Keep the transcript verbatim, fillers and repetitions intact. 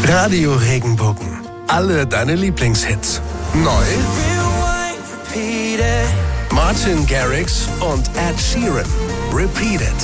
Radio Regenbogen. Alle deine Lieblingshits. Neu Martin Garrix und Ed Sheeran. Repeat It.